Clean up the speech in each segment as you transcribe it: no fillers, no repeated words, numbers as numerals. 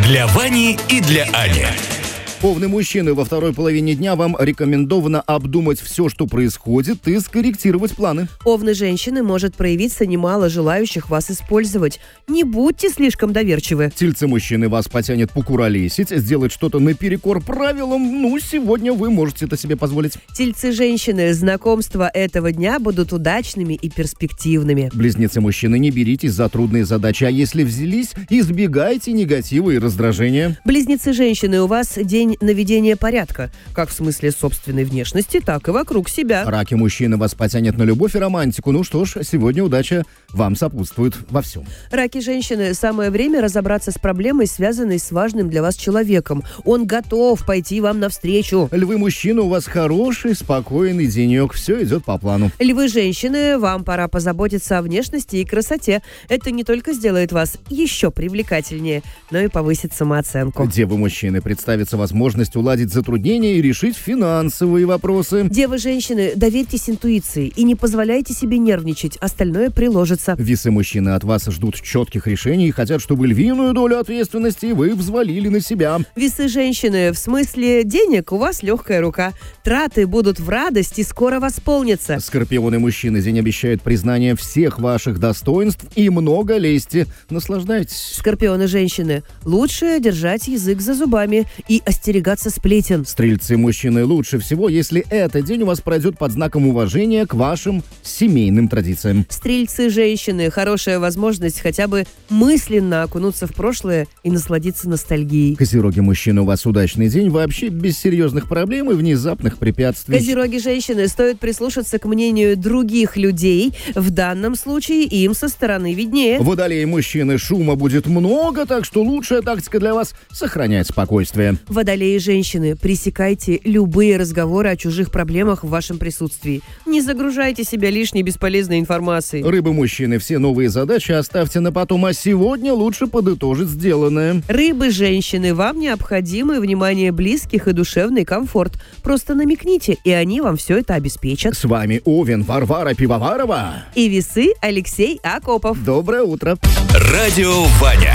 Для Вани и для Ани. Овны мужчины, во второй половине дня вам рекомендовано обдумать все, что происходит, и скорректировать планы. Овны женщины может проявиться немало желающих вас использовать. Не будьте слишком доверчивы. Тельцы мужчины вас потянет покуролесить, сделать что-то наперекор правилам. Сегодня вы можете это себе позволить. Тельцы женщины, знакомства этого дня будут удачными и перспективными. Близнецы мужчины, не беритесь за трудные задачи, а если взялись, избегайте негатива и раздражения. Близнецы женщины, у вас день наведения порядка, как в смысле собственной внешности, так и вокруг себя. Раки мужчины вас потянет на любовь и романтику. Сегодня удача вам сопутствует во всем. Раки женщины, самое время разобраться с проблемой, связанной с важным для вас человеком. Он готов пойти вам навстречу. Львы мужчины, у вас хороший, спокойный денек. Все идет по плану. Львы женщины, вам пора позаботиться о внешности и красоте. Это не только сделает вас еще привлекательнее, но и повысит самооценку. Девы мужчины, представится возможность уладить затруднения и решить финансовые вопросы. Девы женщины, доверьтесь интуиции и не позволяйте себе нервничать, остальное приложится. Весы мужчины от вас ждут четких решений и хотят, чтобы львиную долю ответственности вы взвалили на себя. Весы женщины, в смысле денег у вас легкая рука. Траты будут в радость и скоро восполнятся. Скорпионы мужчины, день обещает признание всех ваших достоинств и много лести. Наслаждайтесь. Скорпионы женщины, лучше держать язык за зубами и остерегаться сплетен. Стрельцы мужчины, лучше всего, если этот день у вас пройдет под знаком уважения к вашим семейным традициям. Стрельцы женщины, хорошая возможность хотя бы мысленно окунуться в прошлое и насладиться ностальгией. Козероги мужчины, у вас удачный день, вообще без серьезных проблем и внезапных препятствий. Козероги женщины, стоит прислушаться к мнению других людей, в данном случае им со стороны виднее. Водолеи мужчины, шума будет много, так что лучшая тактика для вас — сохранять спокойствие. Водолеи женщины, пресекайте любые разговоры о чужих проблемах в вашем присутствии. Не загружайте себя лишней бесполезной информацией. Рыбы мужчины, все новые задачи оставьте на потом, а сегодня лучше подытожить сделанное. Рыбы женщины, вам необходимо внимание близких и душевный комфорт. Просто намекните, и они вам все это обеспечат. С вами Овен Варвара Пивоварова и Весы Алексей Акопов. Доброе утро. Радио Ваня.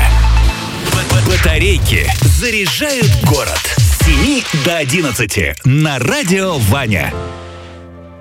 Батарейки заряжают город. С 7 до 11 на Радио Ваня.